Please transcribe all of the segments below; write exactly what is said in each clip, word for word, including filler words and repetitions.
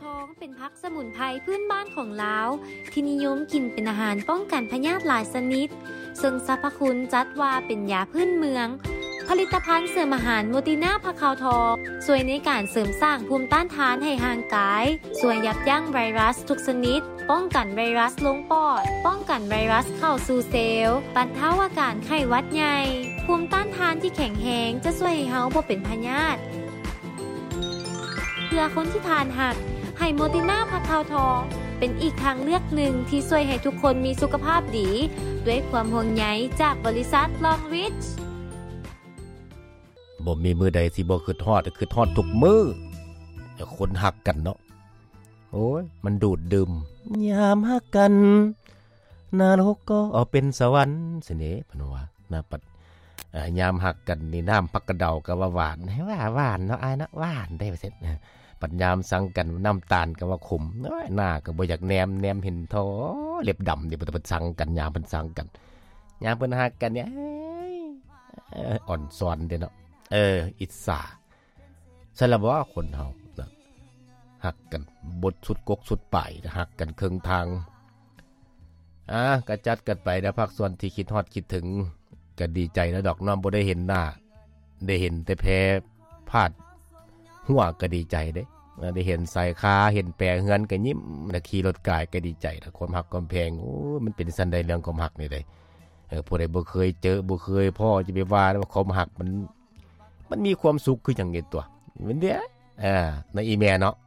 ทองเป็นผักสมุนไพรพื้นบ้านของลาวที่นิยมกินเป็นอาหารป้องกันพยาธิหลายชนิดซึ่งสรรพคุณจัดว่าเป็นยาพื้นเมืองผลิตภัณฑ์เสริมอาหารโมติน่าผักขาวทองช่วยในการเสริมสร้างภูมิต้านทานให้ร่างกายช่วยยับยั้งไวรัสทุกชนิดป้องกันไวรัสลงปอดป้องกันไวรัสเข้าสู่เซลล์บรรเทาอาการไข้หวัดใหญ่ภูมิต้านทานที่แข็งแรงจะช่วยให้เฮาบ่เป็นพยาธิเพื่อคนที่ทานหักไฮโมติน่าผักขาวทองเป็นอีกทางเลือกหนึ่งที่ช่วยให้ทุกคนมีสุขภาพดีด้วยความห่วงใยจากบริษัทลองริชบ่มีมือใดที่บ่คือทอดคือทอดทุกมื้อแต่คนหักกันเนาะโอ้ยมันดูดดื่มยามหักกันนรกก็เอาเป็นสวรรค์สิเด้เพิ่นว่านะปัดอ่ายามหักกันนี่น้ำผักกระเดาก็ว่าหวานให้ว่าหวานเนาะอ้ายเนาะหวานได้ว่าเสร็จปัดยามสังกันน้ำตาลก็ว่าขมน้อยหน้าก็บ่อยากแนมแนมเห็นท้อเล็บดำนี่เพิ่นสังกันยามเพิ่นสังกันยามเพิ่นหักกันเนี่ยอ่อนซ้อนเด้เนาะเอออิจฉาใช่แล้วว่าคนเฮาหักกันบดสุดกกสุดปลายหักกันครึ่งทางอ่ะก็จัดกันไปนะภาคส่วนที่คิดฮอดคิดถึงก็ดีใจนะดอกน้อมบ่ได้เห็นหน้าได้เห็นแต่แพ้พาดหัวก็ดีใจเด้ได้เห็นสายขาเห็นแปรเฮือนก็ยิ้มนะขี่รถกายก็ดีใจถ้าความฮักความแพงโอ้มันเป็นสันใดเรื่องความฮักนี่ได้เออผู้ใดบ่เคยเจอบ่เคยพ่อจะไปว่าว่าความฮักมันมันมีความสุขคือจังได๋ตัวมันเด้ออ่าในอีเมลเนาะ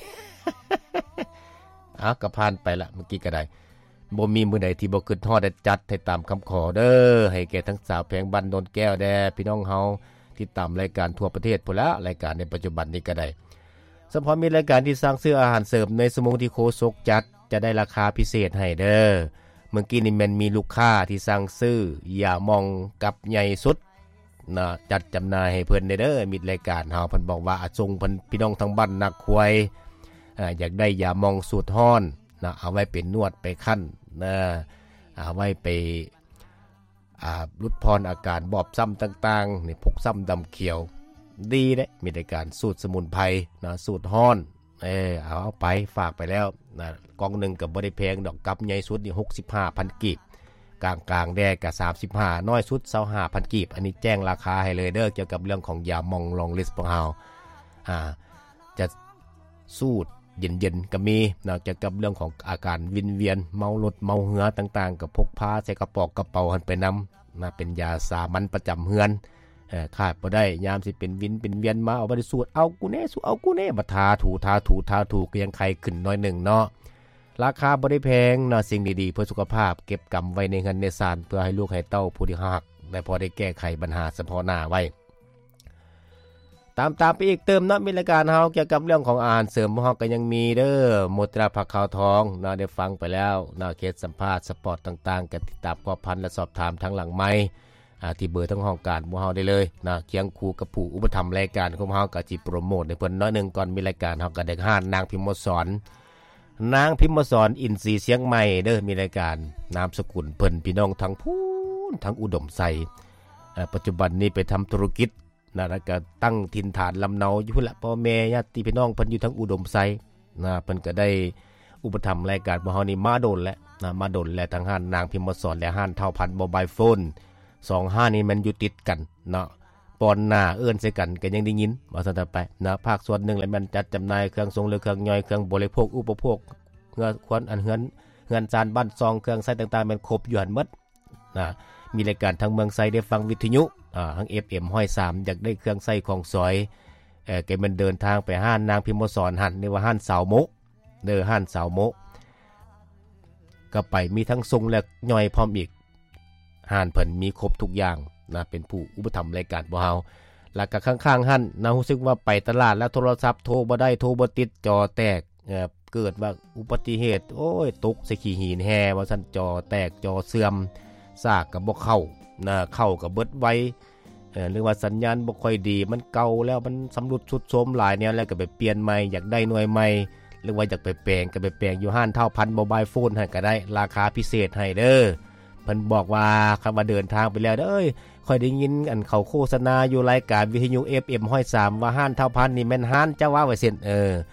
อ้าวก็ผ่านไปละเมื่อกี้ก็ได้บ่มีมื้อใดที่บ่คิดฮอดได้จัดให้ตามคำขอเด้อให้แก่ทั้งสาวแพงบ้านโดนแก้วแด่พี่น้องเฮาที่ตามรายการทั่วประเทศพุ่นละรายการในปัจจุบันนี้ก็ได้เฉพาะมีรายการที่สร้างซื้ออาหารเสริมในสมงที่โคศกจัดจะได้ราคาพิเศษให้เด้อเมื่อกี้นี่มันมีลูกค้าที่สั่งซื้ออย่ามองกับใหญ่สุดนะจัดจำหน่ายให้เพิ่นเด้อมีรายการเฮาเพิ่นบอกว่าส่งเพิ่นพี่น้องทั้งบ้านนักควยอ่าอยากได้ยามองสูตรฮ้อนนะเอาไว้เป็นนวดไปคั่นนะเอาไว้ไปอ่าลดพรอาการบอบซ้ำต่างๆนี่พกซ้ำดำเขียวดีเด้มีรายการสูตรสมุนไพรนะสูตรฮ้อนเออเอาเอาไปฝากไปแล้วนะกล่องนึงก็บ่ได้แพงดอกกับใหญ่สุดนี่ หกสิบห้าพัน กีบกลางๆแดกก็สามสิบห้าน้อยสุด ยี่สิบห้าพัน กีบอันนี้แจ้งราคาให้เลยเด้อเกี่ยวกับเรื่องของยามองลองลิสต์ของเฮาอ่าจะสูตรเย็นๆก็มีนอกจากกับเรื่องของอาการวินเวียนเมารถเมาเหือต่างๆก็พกพาใส่กระป๋องกระเป๋าหันไปนำนะเป็นยาสามัญประจำเฮือนเอ่อขาดบ่ได้ยามสิเป็นวินเป็นเวียนมาเอาบ่ได้สูตรเอากูแน่สูเอากูแน่บ่ทาถูทาถูทาถูก็ยังไข้ขึ้นน้อยหนึ่งเนาะราคาบ่ได้แพงเนาะสิ่งดีๆเพื่อสุขภาพเก็บกำไว้ในเงินในศาลเพื่อให้ลูกให้เต้าผู้ที่ฮักได้พอได้แก้ไขปัญหาเฉพาะหน้าไว้ตามตามไปอีกเติมเนาะมีรายการเฮาเกี่ยวกับเรื่องของอาหารเสริมเฮาก็ยังมีเด้อโมตราผักขาวทองเนาะได้ฟังไปแล้วเนาะเคสสัมภาษณ์สปอร์ตต่างๆก็ติดตามข้อพันและสอบถามทางหลังไมค์อ่าที่เบอร์ทั้งห้องการบ่เฮาได้เลยนะเคียงคู่กับผู้อุปถัมภ์รายการของเฮาก็สิโปรโมทให้เพิ่นน้อยนึงก่อนมีรายการเฮาก็ได้ห้านนางพิมพ์สอนนางพิมพ์สอนอินทรีย์เสียงใหม่เด้อมีรายการนามสกุลเพิ่นพี่น้องทั้งพูนทั้งอุดมไสอ่าปัจจุบันนี้ไปทำธุรกิจนะแล้วก็ตั้งถิ่นฐานลำเนาอยู่พุ่นละพ่อแม่ญาติพี่น้องเพิ่นอยู่ทั้งอุดมไสนะเพิ่นก็ได้อุปถัมภ์รายการของเฮานี่มาโดนแล้วนะมาโดนแล้วทั้งห้านนางพิมพ์สอนและห้านเท่าพันโมบายโฟนสองห้านี่มันอยู่ติดกันเนาะปอนหน้าเอื้อนใส่กันก็ยังได้ยินว่าซั่นต่อไปนะภาคส่วนหนึงแล้วมันจัดจำหน่ายเครื่องทรงหรือเครื่องย่อยเครื่องบริโภคอุปโภคเฮือนควรอันเฮือนเฮือนจานบ้านซองเครื่องใช้ต่างๆมันครบอยู่หั่นหมดนะมีรายการทางเมืองไสได้ฟังวิทยุอ่าทาง เอฟ เอ็ม หนึ่งศูนย์สาม อยากได้เครื่องใช้ของสอยเอ่อแกมันเดินทางไปห้านนางพิมพ์สอนหั่นเรียกว่าห้านสาวโมะเด้อห้านสาวโมะก็ไปมีทั้งทรงและย่อยพร้อมอีกห้านเพิ่นมีครบทุกอย่างนะเป็นผู้อุปถัมภ์รายการบ่เฮาแล้วก็ข้างๆหั่นนะรู้สึกว่าไปตลาดแล้วโทรศัพท์โทรบ่ได้โทรบ่ติดจอแตกเอ่อเกิดว่าอุบัติเหตุโอ้ยตกใส่ขี้หินแห่ว่าซั่นจอแตกจอเสื่อมซากก็บ่เข้านะเข้าก็เบิดไวเอ่อหรือว่าสัญญาณบ่ค่อยดีมันเก่าแล้วมันสำรุดทรุดโทรมหลายแนวแล้วก็ไปเปลี่ยนใหม่อยากได้หน่วยใหม่หรือว่าอยากไปแปลงก็ไปแปลงอยู่ห้านเท่าพันโมบายโฟนให้ก็ได้ราคาพิเศษให้เด้อเพิ่นบอกว่าคำว่าเดินทางไปแล้วเด้อเอ้ยค่อยได้ยินอันเขาโฆษณาอยู่รายการวิทยุ เอฟ เอ็ม หนึ่งศูนย์สามว่าห้านเท่าพันนี่แม่นห้านเจ้าว่าไว้เส้นเออ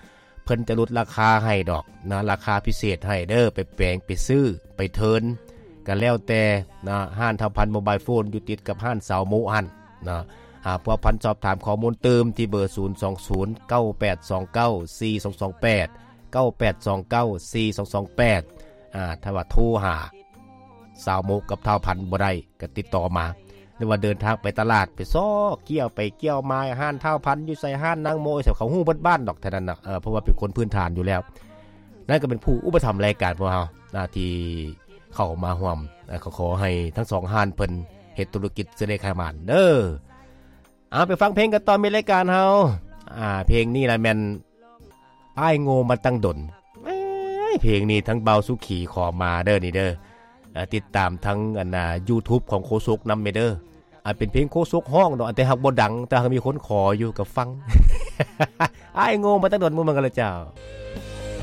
พิ่นจะลดราคาให้ดอกนะราคาพิเศษให้เด้อไปแปลงไปซื้อไปเทิร์นก็แล้วแต่นะห้างเท่าพันโมบายโฟนอยู่ติดกับห้างสาวหมูหันนะหากผู้พันสอบถามข้อมูลเติมที่เบอร์ศูนย์ สอง ศูนย์ เก้า แปด สอง เก้า สี่ สอง สอง แปด เก้า แปด สอง เก้า สี่ สอง สอง แปดอ่าถ้าว่าโทรหาสาวหมูกับเท่าพันบ่ได้ก็ติดต่อมาหรือว่าเดินทางไปตลาดไปซ้อเกี่ยวไปเกี่ยวมาห้านเท่าพันอยู่ใส่ห้านนางโมยเขาฮู้เบิดบ้านดอกเท่านั้นน่ะเออเพราะว่าเป็นคนพื้นฐานอยู่แล้วนั่นก็เป็นผู้อุปถัมภ์รายการพวกเฮาหน้าที่เข้ามาร่วมเขาขอให้ทั้งสองห้านเพิ่นเฮ็ดธุรกิจสิได้ขายมันเด้อเอาไปฟังเพลงกันตอนมีรายการเฮาอ่าเพลงนี้ล่ะแม่นอ้ายโง่มาตั้งดนเอ้ยเพลงนี้ทั้งเบาสุขีขอมาเด้อนี่เด้อติดตามทั้งอันน่ะ YouTube ของโคซกนำเด้ออ่าเป็นเพลงโคซกห้องดอกแต่ฮักบ่ดังแต่มีคนขออยู่ก็ฟัง อ้ายโง่มาตั้งดนมึงมันก็ละเจ้า